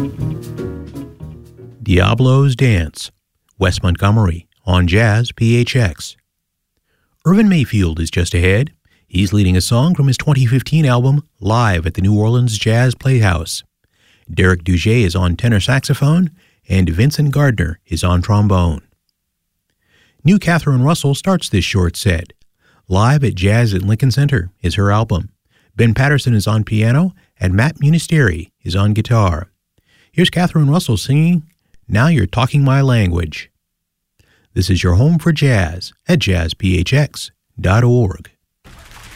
Diablo's Dance, Wes Montgomery on Jazz PHX. Irvin Mayfield is just ahead. He's leading a song from his 2015 album, Live at the New Orleans Jazz Playhouse. Derek Duget is on tenor saxophone, and Vincent Gardner is on trombone. New Catherine Russell starts this short set. Live at Jazz at Lincoln Center is her album. Ben Patterson is on piano, and Matt Munisteri is on guitar. Here's Catherine Russell singing Now You're Talking My Language. This is your home for jazz at jazzphx.org.